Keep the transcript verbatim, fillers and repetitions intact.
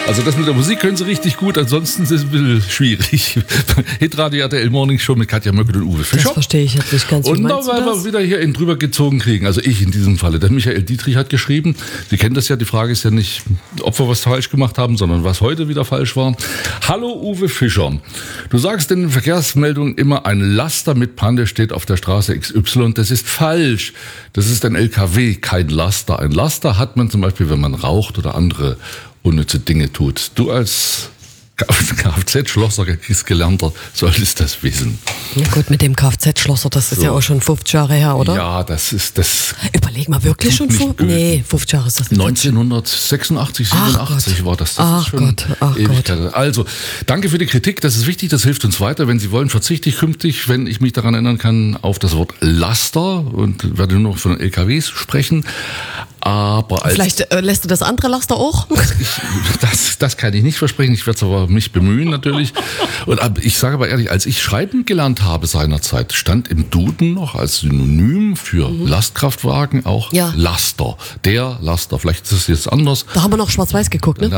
Also das mit der Musik können sie richtig gut, ansonsten ist es ein bisschen schwierig. Hitradio R T L Morning Show mit Katja Möckel und Uwe Fischer. Das verstehe ich jetzt nicht ganz. Und da, weil wir wieder hier in drüber gezogen kriegen, also ich in diesem Falle. Der Michael Dietrich hat geschrieben, Sie kennen das ja, die Frage ist ja nicht, ob wir was falsch gemacht haben, sondern was heute wieder falsch war. Hallo Uwe Fischer, du sagst in den Verkehrsmeldungen immer, ein Laster mit Panne steht auf der Straße X Y. Das ist falsch. Das ist ein L K W, kein Laster. Ein Laster hat man zum Beispiel, wenn man raucht oder andere unnütze Dinge tut. Du als Kfz-Schlosser, Gelernter, solltest das wissen. Ja gut, mit dem Kfz-Schlosser, das ist So. ja auch schon fünfzig Jahre her, oder? Ja, das ist das. Überleg mal, wirklich schon nicht fünfzig? Nee, fünfzig Jahre ist das nicht. neunzehnhundertsechsundachtzig, Ach siebenundachtzig Gott. war das. Das Ach ist schon Gott, ach Ewigkeit. Also, danke für die Kritik, das ist wichtig, das hilft uns weiter. Wenn Sie wollen, verzichte ich künftig, wenn ich mich daran erinnern kann, auf das Wort Laster und werde nur noch von L K Ws sprechen. Aber als Vielleicht äh, lässt du das andere Laster auch? ich, das, das kann ich nicht versprechen, ich werde es aber mich bemühen natürlich. Und aber ich sage aber ehrlich, als ich schreiben gelernt habe seinerzeit, stand im Duden noch als Synonym für mhm. Lastkraftwagen auch Ja. Laster. Der Laster, vielleicht ist es jetzt anders. Da haben wir noch schwarz-weiß geguckt, ne?